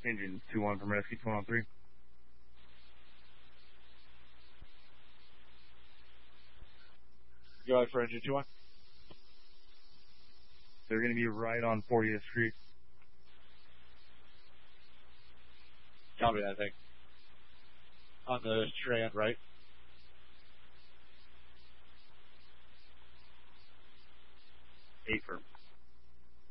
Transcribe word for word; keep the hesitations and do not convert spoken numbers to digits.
Engine two one from Rescue two one three. Go ahead for engine two one. They're going to be right on fortieth Street. Copy that thing. On the strand, right?